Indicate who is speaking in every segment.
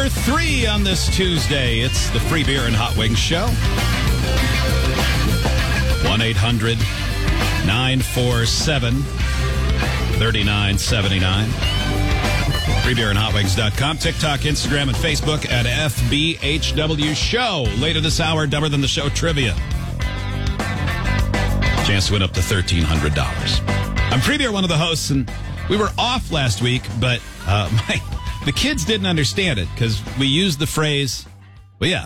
Speaker 1: Number 3 on this Tuesday. It's the Free Beer and Hot Wings Show. 1-800-947-3979. FreeBeerandHotWings.com. TikTok, Instagram, and Facebook at FBHW Show. Later this hour, Dumber Than the Show trivia. Chance to win up to $1,300. I'm Free Beer, one of the hosts, and we were off last week, but the kids didn't understand it because we used the phrase, well, yeah,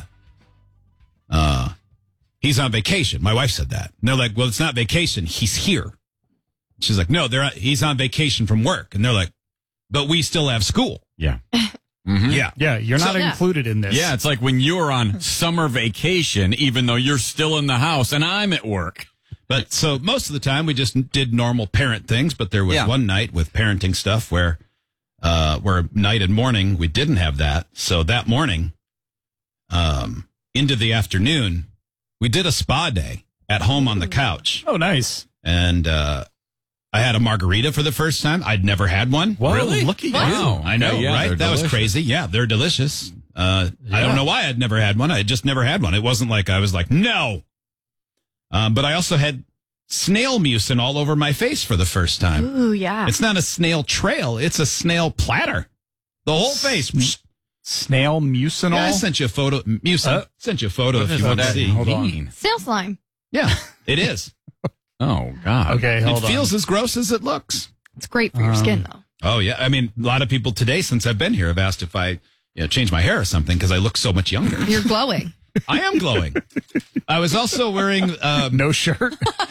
Speaker 1: he's on vacation. My wife said that. And they're like, well, it's not vacation. He's here. She's like, no, he's on vacation from work. And they're like, but we still have school.
Speaker 2: Yeah.
Speaker 1: Mm-hmm. Yeah.
Speaker 2: Yeah, you're not included in this.
Speaker 3: Yeah, it's like when you're on summer vacation, even though you're still in the house and I'm at work.
Speaker 1: But so most of the time we just did normal parent things, but there was one night with parenting stuff where night and morning we didn't have that. So that morning, into the afternoon, we did a spa day at home on the couch.
Speaker 2: Oh, nice.
Speaker 1: And I had a margarita for the first time. I'd never had one.
Speaker 2: Whoa,
Speaker 3: really?
Speaker 2: Look at you.
Speaker 3: Wow.
Speaker 1: I know,
Speaker 3: Yeah,
Speaker 1: right? That
Speaker 3: delicious.
Speaker 1: was crazy. Yeah, they're delicious. I don't know why I'd never had one. I just never had one. It wasn't like I was like, no. But I also had snail mucin all over my face for the first time.
Speaker 4: Ooh, yeah.
Speaker 1: It's not a snail trail. It's a snail platter. The whole face.
Speaker 2: Snail mucinol?
Speaker 1: Yeah, I sent you a photo. Mucin. Sent you a photo if you want to see.
Speaker 2: Hold on.
Speaker 4: Snail slime.
Speaker 1: Yeah, it is.
Speaker 3: Oh, God.
Speaker 2: Okay, hold
Speaker 1: It
Speaker 2: on.
Speaker 1: feels as gross as it looks.
Speaker 4: It's great for your skin, though.
Speaker 1: Oh, yeah. I mean, a lot of people today, since I've been here, have asked if I change my hair or something because I look so much younger.
Speaker 4: You're glowing.
Speaker 1: I am glowing. I was also wearing...
Speaker 2: No shirt?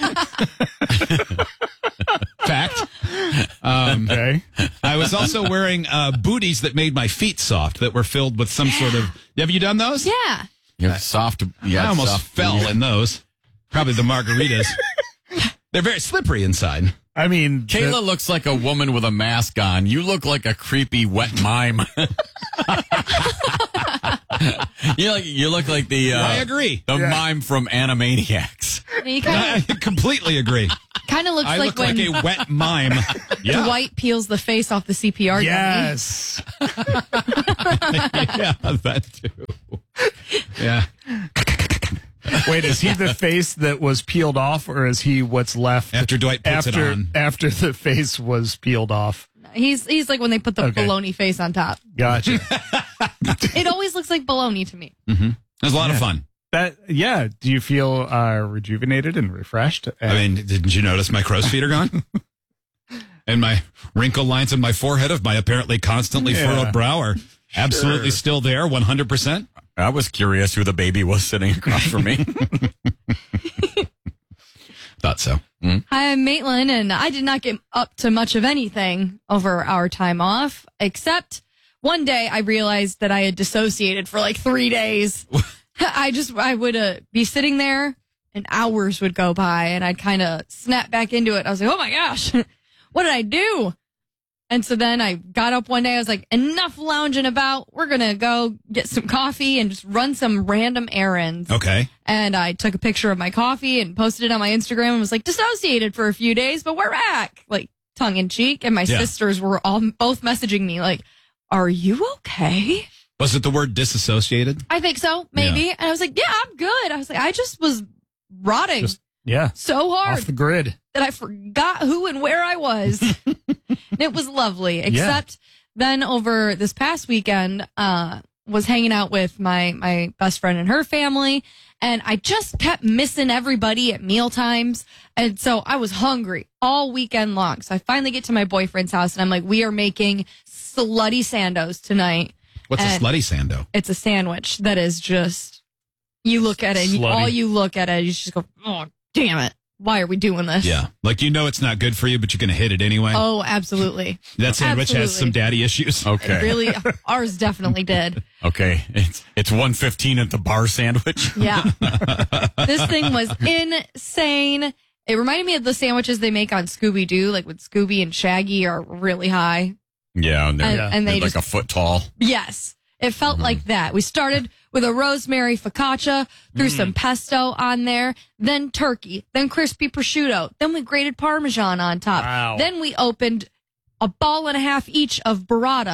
Speaker 1: fact.
Speaker 2: Okay.
Speaker 1: I was also wearing booties that made my feet soft that were filled with some sort of... Have you done those?
Speaker 4: Yeah.
Speaker 3: You have soft. Yeah,
Speaker 1: I almost
Speaker 3: soft
Speaker 1: fell
Speaker 3: booty.
Speaker 1: in those. Probably the margaritas. They're very slippery inside.
Speaker 2: I mean,
Speaker 3: Kayla looks like a woman with a mask on. You look like a creepy wet mime. you look like the
Speaker 1: I agree.
Speaker 3: the mime from Animaniacs.
Speaker 4: You
Speaker 1: I completely agree.
Speaker 4: kind of looks
Speaker 1: I
Speaker 4: like
Speaker 1: look
Speaker 4: when
Speaker 1: like a wet mime. Yeah.
Speaker 4: Dwight peels the face off the CPR
Speaker 2: yes.
Speaker 1: Yeah, that too. Yeah.
Speaker 2: Wait, is he the face that was peeled off, or is he what's left
Speaker 1: After Dwight puts it on.
Speaker 2: After the face was peeled off?
Speaker 4: dummy. He's like when they put the
Speaker 2: Okay.
Speaker 4: bologna face on top.
Speaker 2: Gotcha.
Speaker 4: It always looks like bologna to me.
Speaker 1: Mm-hmm. It was a lot of fun.
Speaker 2: Do you feel rejuvenated and refreshed?
Speaker 1: I mean, didn't you notice my crow's feet are gone? And my wrinkle lines in my forehead of my apparently constantly furrowed brow are absolutely still there, 100%.
Speaker 3: I was curious who the baby was sitting across from me.
Speaker 1: Thought so.
Speaker 4: Hi, I'm Maitland, and I did not get up to much of anything over our time off, except one day I realized that I had dissociated for like 3 days. I would be sitting there and hours would go by and I'd kind of snap back into it. I was like, oh my gosh, what did I do? And so then I got up one day. I was like, enough lounging about. We're going to go get some coffee and just run some random errands.
Speaker 1: Okay.
Speaker 4: And I took a picture of my coffee and posted it on my Instagram and was like, dissociated for a few days, but we're back. Like, tongue in cheek. And my sisters were both messaging me like, are you okay?
Speaker 1: Was it the word disassociated?
Speaker 4: I think so, maybe.
Speaker 1: Yeah.
Speaker 4: And I was like, yeah, I'm good. I was like, I just was rotting so hard
Speaker 2: off the grid
Speaker 4: that I forgot who and where I was. And it was lovely, except then over this past weekend, was hanging out with my best friend and her family. And I just kept missing everybody at meal times. And so I was hungry all weekend long. So I finally get to my boyfriend's house and I'm like, we are making slutty sandos tonight.
Speaker 1: What's
Speaker 4: And
Speaker 1: a slutty sando?
Speaker 4: It's a sandwich that is just, you look at it and all you look at it, you just go, oh, damn it. Why are we doing this?
Speaker 1: Yeah. Like, you know it's not good for you, but you're going to hit it anyway.
Speaker 4: Oh, absolutely.
Speaker 1: That sandwich has some daddy issues.
Speaker 3: Okay.
Speaker 4: Really, ours definitely did.
Speaker 3: Okay. It's 1:15 at the bar sandwich.
Speaker 4: Yeah. This thing was insane. It reminded me of the sandwiches they make on Scooby-Doo, like when Scooby and Shaggy are really high.
Speaker 3: Yeah. And they're,
Speaker 4: And they
Speaker 3: like
Speaker 4: just,
Speaker 3: a foot tall.
Speaker 4: yes. It felt like that. We started with a rosemary focaccia, threw some pesto on there, then turkey, then crispy prosciutto, then we grated Parmesan on top.
Speaker 2: Wow.
Speaker 4: Then we opened a ball and a half each of burrata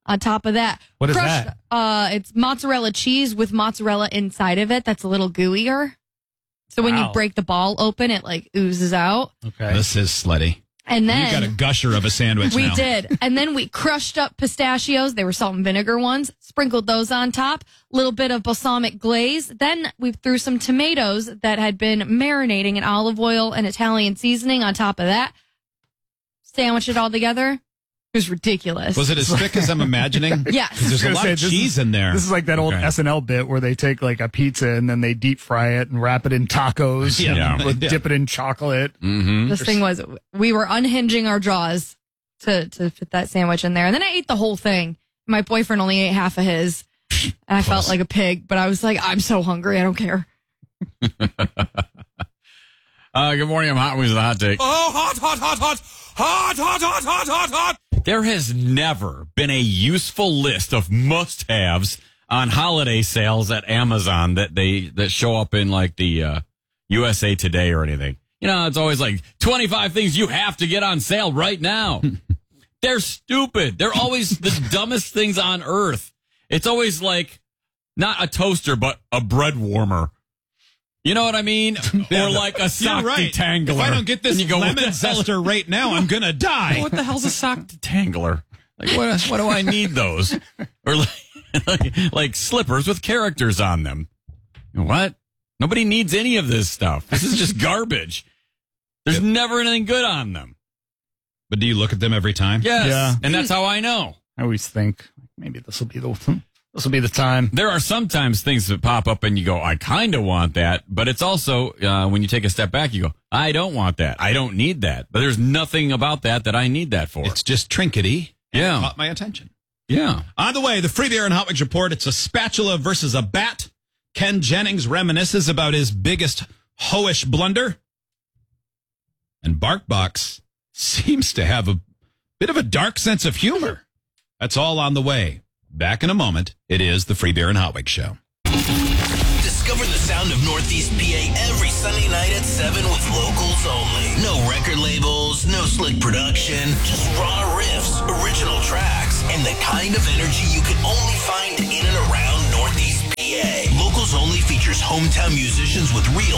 Speaker 4: on top of that.
Speaker 2: What is that?
Speaker 4: It's mozzarella cheese with mozzarella inside of it. That's a little gooier. So when you break the ball open, it like oozes out.
Speaker 2: Okay.
Speaker 1: This is slutty.
Speaker 4: And then
Speaker 1: you got a gusher of a sandwich
Speaker 4: we
Speaker 1: now.
Speaker 4: did. And then we crushed up pistachios. They were salt and vinegar ones. Sprinkled those on top. Little bit of balsamic glaze. Then we threw some tomatoes that had been marinating in olive oil and Italian seasoning on top of that. Sandwich it all together. It was ridiculous.
Speaker 1: Was it as thick as I'm imagining?
Speaker 4: Yes.
Speaker 1: 'Cause there's a lot of cheese in there.
Speaker 2: This is like that old
Speaker 3: Okay.
Speaker 2: SNL bit where they take like a pizza and then they deep fry it and wrap it in tacos.
Speaker 1: Yeah.
Speaker 2: And
Speaker 1: Yeah.
Speaker 2: dip it in chocolate.
Speaker 3: Mm-hmm.
Speaker 4: This thing was, we were unhinging our jaws to fit that sandwich in there. And then I ate the whole thing. My boyfriend only ate half of his. And I felt like a pig, but I was like, I'm so hungry. I don't care.
Speaker 3: Good morning. I'm Hot Wings with a hot take.
Speaker 5: Oh, hot, hot, hot, hot, hot, hot, hot, hot, hot, hot.
Speaker 3: There has never been a useful list of must-haves on holiday sales at Amazon that show up in like the USA Today or anything. You know, it's always like 25 things you have to get on sale right now. They're stupid. They're always the dumbest things on earth. It's always like not a toaster, but a bread warmer. You know what I mean? Or like a sock detangler.
Speaker 1: If I don't get this
Speaker 3: And you go,
Speaker 1: lemon zester right now, I'm going to die.
Speaker 3: What the hell's a sock detangler? Like, what do I need those? Or like slippers with characters on them. What? Nobody needs any of this stuff. This is just garbage. There's never anything good on them.
Speaker 1: But do you look at them every time?
Speaker 3: Yes.
Speaker 2: Yeah.
Speaker 3: And that's how I know.
Speaker 2: I always think maybe this will be the time.
Speaker 3: There are sometimes things that pop up and you go, I kind of want that. But it's also, when you take a step back, you go, I don't want that. I don't need that. But there's nothing about that I need that for.
Speaker 1: It's just trinkety.
Speaker 3: Yeah.
Speaker 1: It caught my attention.
Speaker 3: Yeah.
Speaker 1: On the way, the Free Beer and Hot Wings report. It's a spatula versus a bat. Ken Jennings reminisces about his biggest hoish blunder. And BarkBox seems to have a bit of a dark sense of humor. That's all on the way. Back in a moment. It is the Free Beer and Hot Wings Show.
Speaker 5: Discover the sound of Northeast PA every Sunday night at 7 with locals only. No record labels, no slick production, just raw riffs, original tracks, and the kind of energy you can only find in and around Northeast PA. Locals Only features hometown musicians with real